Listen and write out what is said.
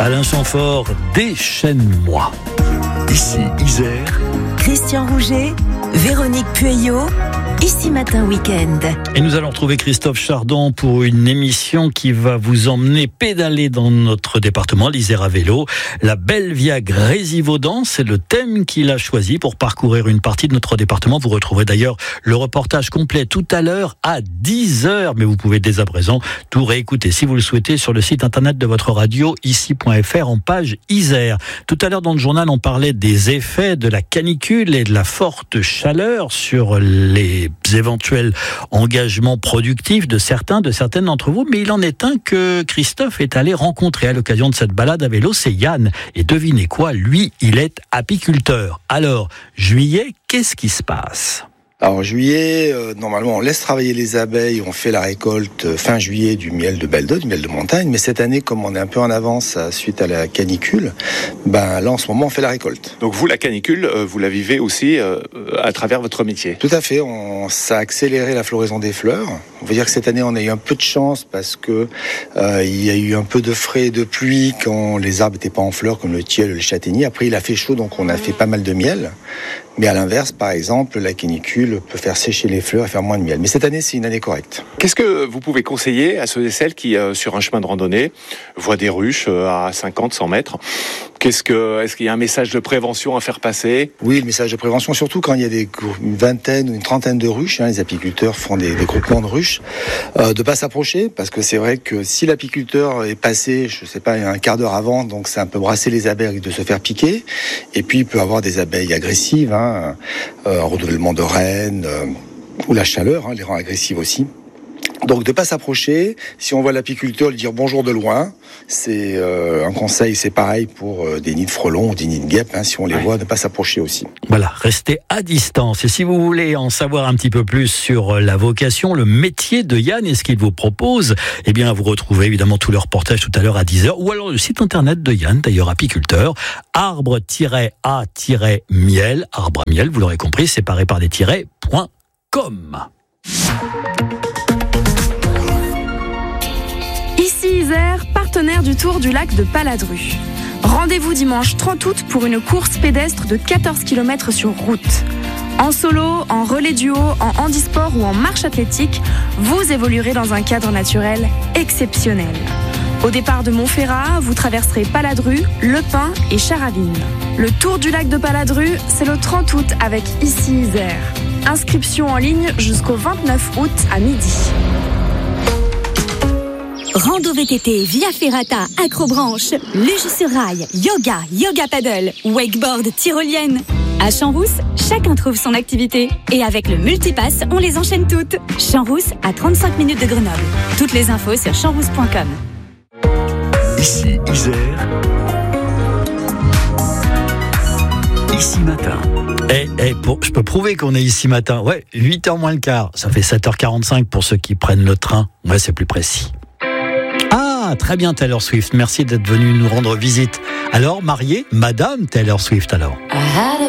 Alain Chamfort, déchaîne-moi. Ici Isère, Christian Rouget, Véronique Pueyo, Ici Matin Week-end. Et nous allons retrouver Christophe Chardon pour une émission qui va vous emmener pédaler dans notre département, l'Isère à vélo. La belle via Grésivaudan, c'est le thème qu'il a choisi pour parcourir une partie de notre département. Vous retrouverez d'ailleurs le reportage complet tout à l'heure à 10h, mais vous pouvez dès à présent tout réécouter si vous le souhaitez sur le site internet de votre radio, ici.fr en page Isère. Tout à l'heure dans le journal, on parlait des effets de la canicule et de la forte chaleur sur les éventuels engagements productifs de certaines d'entre vous, mais il en est un que Christophe est allé rencontrer à l'occasion de cette balade à vélo, c'est Yann. Et devinez quoi, lui, il est apiculteur. Alors, juillet, qu'est-ce qui se passe ? Alors juillet, normalement on laisse travailler les abeilles, on fait la récolte fin juillet du miel de Belledot, du miel de montagne, mais cette année comme on est un peu en avance suite à la canicule, là en ce moment on fait la récolte. donc vous la canicule, vous la vivez aussi à travers votre métier. Tout à fait, ça a accéléré la floraison des fleurs. On veut dire que cette année on a eu un peu de chance parce que il y a eu un peu de frais et de pluie quand les arbres n'étaient pas en fleurs comme le tilleul, le châtaignier. Après il a fait chaud donc on a fait pas mal de miel. Mais à l'inverse, par exemple, la canicule peut faire sécher les fleurs et faire moins de miel. Mais cette année, c'est une année correcte. Qu'est-ce que vous pouvez conseiller à ceux et celles qui, sur un chemin de randonnée, voient des ruches à 50, 100 mètres ? Est-ce qu'il y a un message de prévention à faire passer ? Oui, le message de prévention, surtout quand il y a une vingtaine ou une trentaine de ruches, les apiculteurs font des groupements de ruches, de pas s'approcher, parce que c'est vrai que si l'apiculteur est passé, je sais pas, un quart d'heure avant, donc ça peut brasser les abeilles de se faire piquer, et puis il peut avoir des abeilles agressives, un renouvellement de reine, ou la chaleur, les rend agressives aussi. Donc de pas s'approcher, si on voit l'apiculteur lui dire bonjour de loin, c'est un conseil, c'est pareil pour des nids de frelons ou des nids de guêpes, si on les voit, de pas s'approcher aussi. Voilà, restez à distance. Et si vous voulez en savoir un petit peu plus sur la vocation, le métier de Yann et ce qu'il vous propose, eh bien vous retrouvez évidemment tout le reportage tout à l'heure à 10h, ou alors le site internet de Yann, d'ailleurs apiculteur, arbre-a-miel, arbre à miel, vous l'aurez compris, séparé par des tirets.com. Ici Isère, partenaire du Tour du lac de Paladru. Rendez-vous dimanche 30 août pour une course pédestre de 14 km sur route. En solo, en relais duo, en handisport ou en marche athlétique, vous évoluerez dans un cadre naturel exceptionnel. Au départ de Montferrat, vous traverserez Paladru, Le Pin et Charavine. Le Tour du lac de Paladru, c'est le 30 août avec Ici Isère. Inscription en ligne jusqu'au 29 août à midi. Rando VTT, Via Ferrata, Acrobranche, luge sur rail, yoga paddle, wakeboard, tyrolienne. À Champs-Rousse, chacun trouve son activité. Et avec le multipass, on les enchaîne toutes. Champs-Rousse, à 35 minutes de Grenoble. Toutes les infos sur champsrousse.com. Ici Isère, Ici Matin. Je peux prouver qu'on est ici matin. Ouais, 8h moins le quart. Ça fait 7h45 pour ceux qui prennent le train. Ouais, c'est plus précis. Ah, très bien Taylor Swift. Merci d'être venu nous rendre visite. Alors, mariée, Madame Taylor Swift alors.